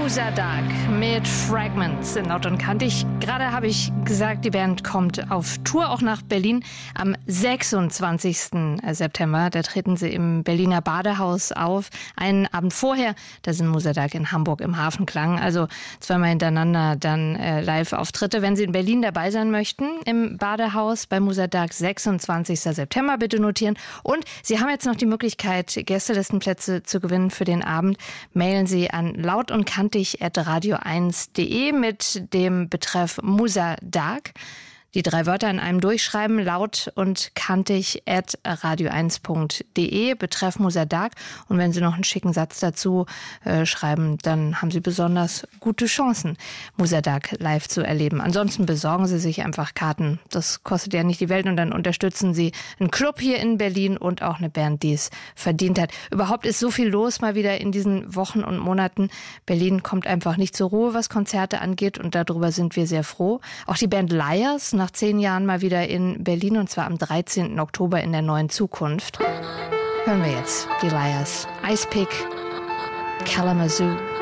Musadag mit Fragments in Laut und Kantig. Gerade habe ich gesagt, die Band kommt auf Tour auch nach Berlin am 26. September. Da treten sie im Berliner Badehaus auf. Einen Abend vorher, da sind Musadag in Hamburg im Hafenklang. Also zweimal hintereinander dann Live-Auftritte. Wenn Sie in Berlin dabei sein möchten, im Badehaus bei Musadag, 26. September, bitte notieren. Und Sie haben jetzt noch die Möglichkeit, Gästelistenplätze zu gewinnen für den Abend. Mailen Sie an lautunkantig@radio1.de mit dem Betreff Musadag. Die 3 Wörter in einem durchschreiben, laut und kantig@radio1.de, betreff Musadag. Und wenn Sie noch einen schicken Satz dazu schreiben, dann haben Sie besonders gute Chancen, Musadag live zu erleben. Ansonsten besorgen Sie sich einfach Karten. Das kostet ja nicht die Welt und dann unterstützen Sie einen Club hier in Berlin und auch eine Band, die es verdient hat. Überhaupt ist so viel los mal wieder in diesen Wochen und Monaten. Berlin kommt einfach nicht zur Ruhe, was Konzerte angeht, und darüber sind wir sehr froh. Auch die Band Liars nach 10 Jahren mal wieder in Berlin, und zwar am 13. Oktober in der Neuen Zukunft. Hören wir jetzt die Liars. Ice Pick, Kalamazoo.